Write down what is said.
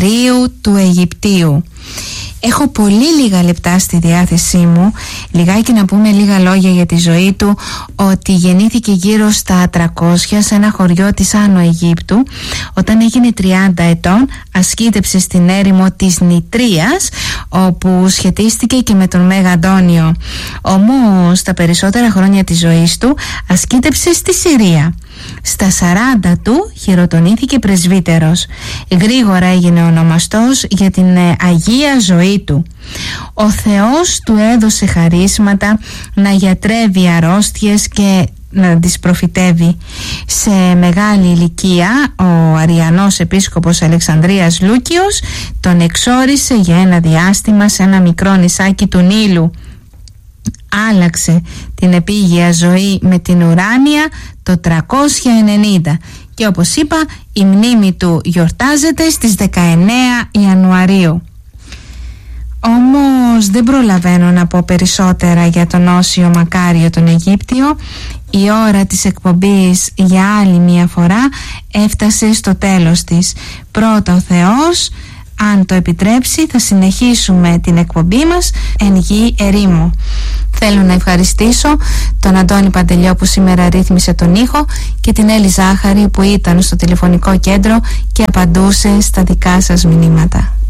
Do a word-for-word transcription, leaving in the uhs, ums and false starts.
Ιανουαρίου του Αιγυπτίου. Έχω πολύ λίγα λεπτά στη διάθεσή μου, λιγάκι να πούμε λίγα λόγια για τη ζωή του, ότι γεννήθηκε γύρω στα τριακόσια σε ένα χωριό της Άνω Αιγύπτου. Όταν έγινε τριάντα ετών ασκήτεψε στην έρημο της Νητρίας, όπου σχετίστηκε και με τον Μέγα Αντώνιο. Όμως τα περισσότερα χρόνια της ζωής του ασκήτεψε στη Συρία. Στα σαράντα του χειροτονήθηκε πρεσβύτερος. Γρήγορα έγινε ονομαστός για την αγία ζωή του. Ο Θεός του έδωσε χαρίσματα να γιατρεύει αρρώστιες και να τις προφητεύει. Σε μεγάλη ηλικία ο Αριανός επίσκοπος Αλεξανδρίας Λούκιος τον εξόρισε για ένα διάστημα σε ένα μικρό νησάκι του Νείλου. Άλλαξε την επίγεια ζωή με την ουράνια το τριακόσια ενενήντα και όπως είπα η μνήμη του γιορτάζεται στις δεκαεννέα Ιανουαρίου. Όμως δεν προλαβαίνω να πω περισσότερα για τον Όσιο Μακάριο τον Αιγύπτιο. Η ώρα της εκπομπής για άλλη μια φορά έφτασε στο τέλος της. Πρώτα ο Θεός, αν το επιτρέψει, θα συνεχίσουμε την εκπομπή μας εν γη ερήμου. Θέλω να ευχαριστήσω τον Αντώνη Παντελιό που σήμερα ρύθμισε τον ήχο και την Έλλη Ζάχαρη που ήταν στο τηλεφωνικό κέντρο και απαντούσε στα δικά σας μηνύματα.